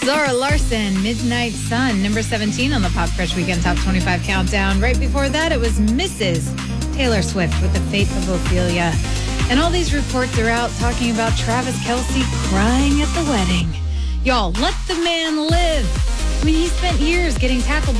Zara Larson, Midnight Sun, number 17 on the Pop Crush Weekend Top 25 Countdown. Right before that, it was Mrs. Taylor Swift with The Fate of Ophelia. And all these reports are out talking about Travis Kelce crying at the wedding. Y'all, let the man live. I mean, he spent years getting tackled